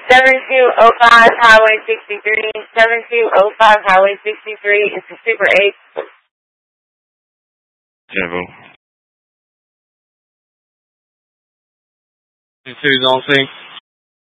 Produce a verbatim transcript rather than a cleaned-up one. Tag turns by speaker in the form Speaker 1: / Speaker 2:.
Speaker 1: seven two oh five Highway sixty-three, seven two oh five Highway sixty-three, it's a Super eight.
Speaker 2: Bravo.
Speaker 3: Two zone C.